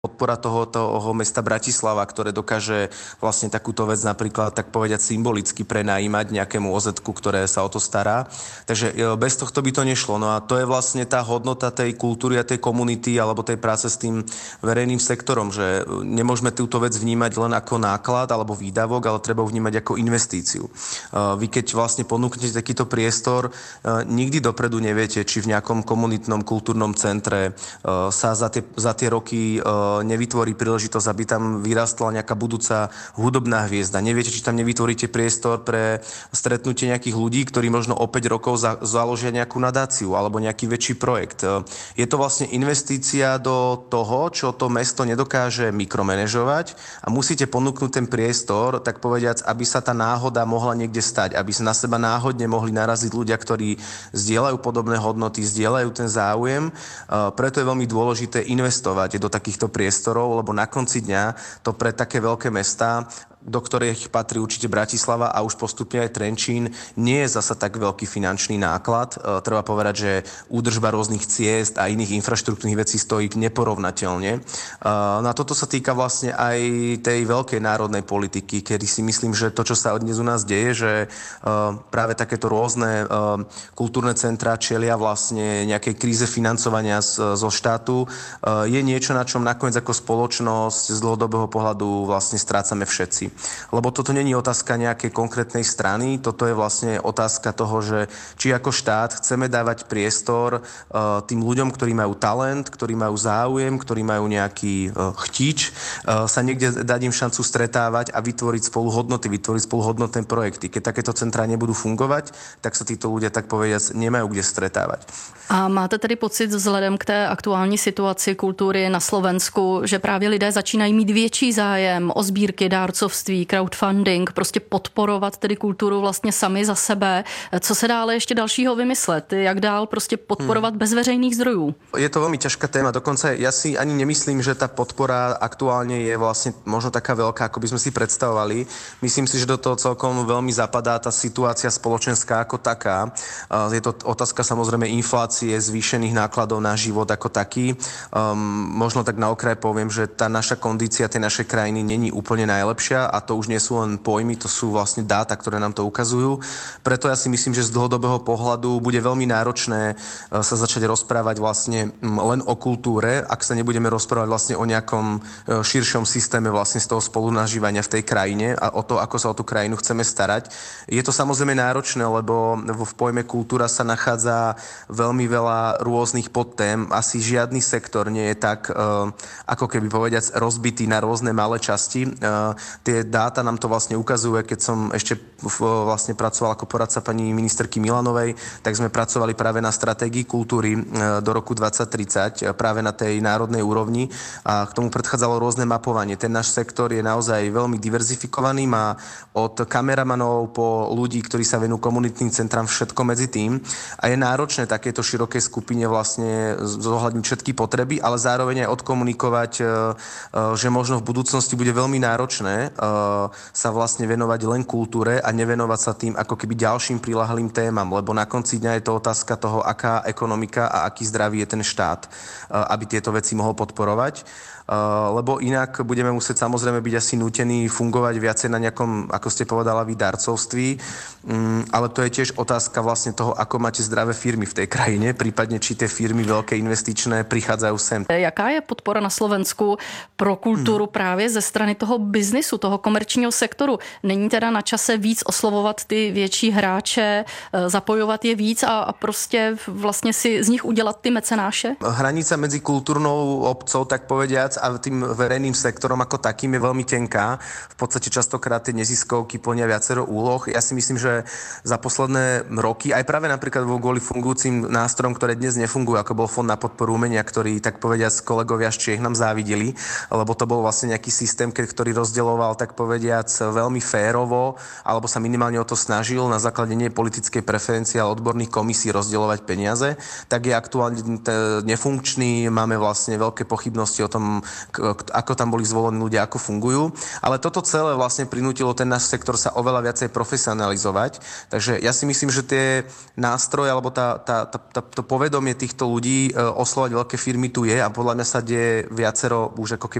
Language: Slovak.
podpora toho mesta Bratislava, ktoré dokáže vlastne takúto vec napríklad, tak povedať, symbolicky prenajímať nejakému OZ-ku, ktoré sa o to stará. Takže bez tohto by to nešlo. No a to je vlastne tá hodnota tej kultúry a tej komunity alebo tej práce s tým verejným sektorom, že nemôžeme túto vec vnímať len ako náklad alebo výdavok, ale treba ho vnímať ako investíciu. Vy keď vlastne ponúknete takýto priestor, nikdy dopredu neviete, či v nejakom komunitnom kultúrnom centre sa za tie roky nevytvorí príležitosť, aby tam vyrastla nejaká budúca hudobná hviezda. Neviete, či tam nevytvoríte priestor pre stretnutie nejakých ľudí, ktorí možno o 5 rokov založia nejakú nadáciu alebo nejaký väčší projekt. Je to vlastne investícia do toho, čo to mesto nedokáže mikromanežovať a musíte ponúknuť ten priestor, tak povediac, aby sa tá náhoda mohla niekde stať, aby sa na seba náhodne mohli naraziť ľudia, ktorí zdieľajú podobné hodnoty, zdieľajú ten záujem. Preto je veľmi dôležité investovať do takýchto priestorov, lebo na konci dňa to pre také veľké mestá, do ktorých patrí určite Bratislava a už postupne aj Trenčín, nie je zasa tak veľký finančný náklad. Treba povedať, že údržba rôznych ciest a iných infraštruktúrnych vecí stojí neporovnateľne. Na toto sa týka vlastne aj tej veľkej národnej politiky, kedy si myslím, že to, čo sa dnes u nás deje, že práve takéto rôzne kultúrne centrá čelia vlastne nejakej kríze financovania zo štátu, je niečo, na čom nakoniec ako spoločnosť z dlhodobého pohľadu vlastne strácame všetci. Lebo toto není otázka nejakej konkrétnej strany, toto je vlastne otázka toho, že či ako štát chceme dávať priestor tým ľuďom, ktorí majú talent, ktorí majú záujem, ktorí majú nejaký chtíč, sa niekde dať im šancu stretávať a vytvoriť spolu hodnoty, vytvoriť spolu hodnotné projekty. Keď takéto centrá nebudú fungovať, tak sa títo ľudia, tak povediac, nemajú kde stretávať. A máte tedy pocit vzhledem k té aktuální situaci kultury na Slovensku, že právě lidé začínají mít větší zájem o sbírky, dárcovství, crowdfunding, prostě podporovat tedy kulturu vlastně sami za sebe. Co se dále ještě dalšího vymyslet? Jak dál prostě podporovat bez veřejných zdrojů? Je to veľmi ťažká téma. Dokonca ja si ani nemyslím, že tá podpora aktuálne je vlastne možno taká veľká, ako by sme si predstavovali. Myslím si, že do toho celkom veľmi zapadá tá situácia spoločenská ako taká. Je to otázka samozrejme inflácie, zvýšených nákladov na život ako taký. Možno tak na okraj poviem, že tá naša kondícia tej našej krajiny není úplne najlepšia a to už nie sú len pojmy, to sú vlastne dáta, ktoré nám to ukazujú. Preto ja si myslím, že z dlhodobého pohľadu bude veľmi náročné sa začať rozprávať vlastne len o kultúre, ak sa nebudeme rozprávať vlastne o nejakom širšom systéme vlastne z toho spolunažívania v tej krajine a o to, ako sa o tú krajinu chceme starať. Je to samozrejme náročné, lebo v pojme kultúra sa nachádza veľmi veľa rôznych podtém. Asi žiadny sektor nie je tak, ako keby povediac, rozbitý na rôzne malé časti. Tie dáta nám to vlastne ukazuje, keď som ešte vlastne pracoval ako poradca pani ministerky Milanovej, tak sme pracovali práve na stratégii kultúry do roku 2030, práve na tej národnej úrovni a k tomu predchádzalo rôzne mapovanie. Ten náš sektor je naozaj veľmi diverzifikovaný, má od kameramanov po ľudí, ktorí sa venujú komunitným centram, všetko medzi tým a je náročné takéto širokej skupine vlastne zohľadniť všetky potreby, ale zároveň aj odkomunikovať, že možno v budúcnosti bude veľmi náročné sa vlastne venovať len kultúre a nevenovať sa tým ako keby ďalším prilahlým témam, lebo na konci dňa je to otázka toho, aká ekonomika a aký zdravý je ten štát, aby tieto veci mohol podporovať. Lebo inak budeme musieť samozrejme byť asi nútení fungovať viacej na nejakom, ako ste povedala, darcovství, ale to je tiež otázka vlastne toho, ako máte zdravé firmy v tej krajine, prípadne či tie firmy veľké investičné prichádzajú sem. Jaká je podpora na Slovensku pro kulturu právě ze strany toho biznisu, toho komerčního sektoru? Není teda na čase víc oslovovat ty větší hráče, zapojovat je víc a prostě vlastně si z nich udělat ty mecenáše? Hranica medzi kultúrnou obcou, tak povediac, a tým verejným sektorom ako takým je veľmi tenká. V podstate častokrát tie neziskovky plnia viacero úloh. Ja si myslím, že za posledné roky, aj práve napríklad kvôli fungujúcim nástrojom, ktoré dnes nefungujú, ako bol Fond na podporu umenia, ktorý, tak povediac, kolegovia z Čiech nám závideli, lebo to bol vlastne nejaký systém, ktorý rozdeľoval, tak povediac, veľmi férovo, alebo sa minimálne o to snažil na základe nie politickej preferencie, ale odborných komisí rozdeľovať peniaze, tak je aktuálne nefunkčný. Máme vlastne veľké pochybnosti o tom, ako tam boli zvolení ľudia, ako fungujú. Ale toto celé vlastne prinútilo ten náš sektor sa oveľa viacej profesionalizovať. Takže ja si myslím, že tie nástroje alebo to povedomie týchto ľudí oslovať veľké firmy tu je a podľa mňa sa deje viacero už ako